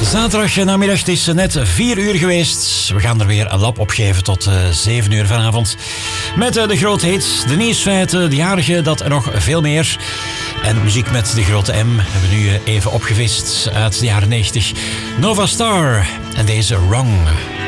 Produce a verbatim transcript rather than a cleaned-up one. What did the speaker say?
Zaterdag namiddag, het is net vier uur geweest. We gaan er weer een lap op geven tot uh, zeven uur vanavond. Met uh, de grote hits, de nieuwsfeiten, de jarige, dat en nog veel meer. En muziek met de grote M hebben we nu uh, even opgevist uit de jaren negentig. Nova Star en deze Wrong.